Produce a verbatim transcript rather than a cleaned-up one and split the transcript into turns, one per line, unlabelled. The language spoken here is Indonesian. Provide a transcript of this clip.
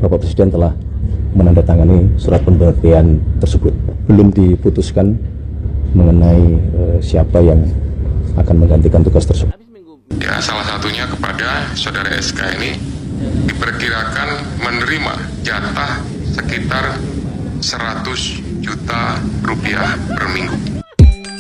Bapak Presiden telah menandatangani surat pemberhentian tersebut. Belum diputuskan mengenai uh, siapa yang akan menggantikan tugas tersebut.
Ya, salah satunya kepada saudara S K ini diperkirakan menerima jatah sekitar seratus juta rupiah per minggu.